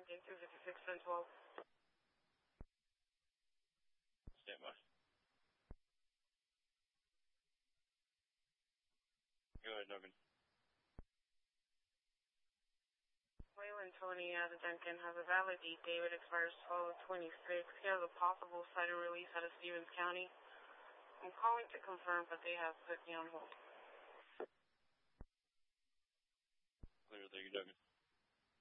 Duncan 256 1012. Stand by. Go ahead, Duncan. Waylon Tony out of Duncan has a valid deed. David expires 12/26. He has a possible site of release out of Stevens County. I'm calling to confirm, but they have put me on hold. Clear, thank you, Duncan.